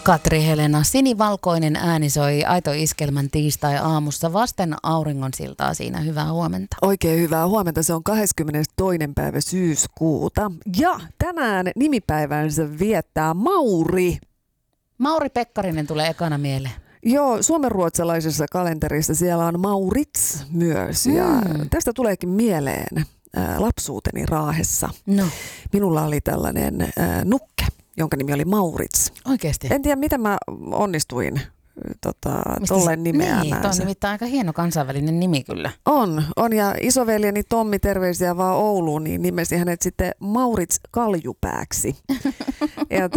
Katri Helena, sinivalkoinen ääni soi Aito Iskelmän tiistai-aamussa vasten auringonsiltaa siinä. Hyvää huomenta. Oikein hyvää huomenta. Se on 22. päivä syyskuuta. Ja tänään nimipäivänsä viettää Mauri. Mauri Pekkarinen tulee ekana mieleen. Joo, suomenruotsalaisessa kalenterissa siellä on Maurits myös. Ja tästä tuleekin mieleen lapsuuteni Raahessa. No. Minulla oli tällainen nukke, jonka nimi oli Maurits. Oikeasti? En tiedä, miten mä onnistuin tolleen nimeämään. Niin, tuo on nimittäin aika hieno kansainvälinen nimi kyllä. On. Ja isoveljeni Tommi, terveisiä vaan Ouluun, niin nimesi hänet sitten Maurits Kaljupääksi. Ja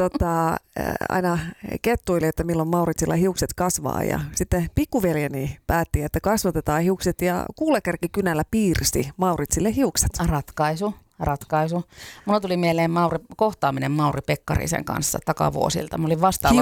aina kettuili, että milloin Mauritsilla hiukset kasvaa. Ja sitten pikkuveljeni päätti, että kasvatetaan hiukset ja kuulekärkikynällä piirsi Mauritsille hiukset. Ratkaisu. Mulla tuli mieleen kohtaaminen Mauri Pekkarisen kanssa takavuosilta. Mä olin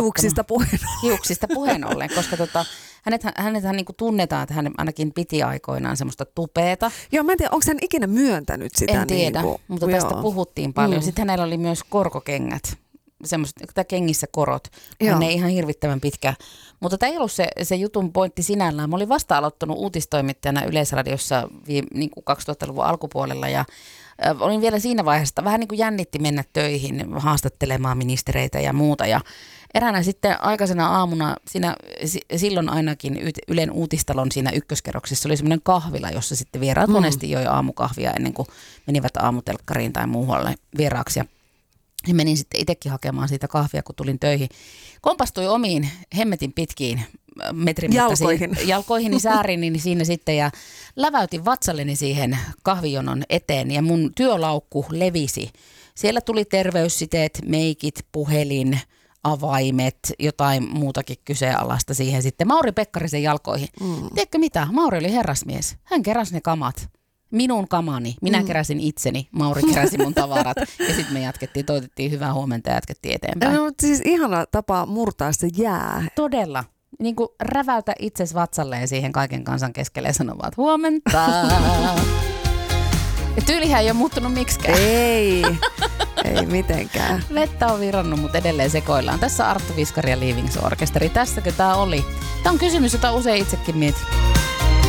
Hiuksista puheen ollen, koska hänethän niinku tunnetaan, että hän ainakin piti aikoinaan semmoista tupeeta. Joo, mä en tiedä, onko hän ikinä myöntänyt sitä? En tiedä, mutta tästä puhuttiin paljon. Sitten hänellä oli myös korkokengät. Kengissä korot. Ne ihan hirvittävän pitkä. Mutta tämä ei ollut se jutun pointti sinällään. Mä olin vasta aloittanut uutistoimittajana Yleisradiossa niin kuin 2000-luvun alkupuolella ja olin vielä siinä vaiheessa, vähän niin kuin jännitti mennä töihin, haastattelemaan ministereitä ja muuta. Ja eräänä sitten aikaisena aamuna, silloin ainakin Ylen uutistalon siinä ykköskerroksessa oli semmoinen kahvila, jossa sitten vieraat monesti joi aamukahvia ennen kuin menivät aamutelkkariin tai muualle vieraaksi. Ja menin sitten itsekin hakemaan siitä kahvia, kun tulin töihin. Kompastui omiin hemmetin pitkiin metrin jalkoihini säärini siinä sitten ja läväytin vatsalleni siihen kahvijonon eteen ja mun työlaukku levisi. Siellä tuli terveyssiteet, meikit, puhelin, avaimet, jotain muutakin kyseenalaista siihen sitten Mauri Pekkarisen jalkoihin. Tiedätkö mitä? Mauri oli herrasmies. Hän keräsi ne kamat. Minun kamani. Minä keräsin itseni, Mauri keräsi mun tavarat ja sitten me toitettiin hyvää huomenta ja jatkettiin eteenpäin. No, siis ihana tapa murtaa se jää. Todella. Niin kuin räväytä itses vatsalleen siihen kaiken kansan keskelle ja sanovat huomenta. Ja tyylihän ei ole muuttunut miksikään. Ei mitenkään. Vettä on vironnut, mutta edelleen sekoillaan. Tässä Arttu Viskari ja Leavings Orkesteri. Tässäkö tää oli? Tämä on kysymys, jota usein itsekin mietin.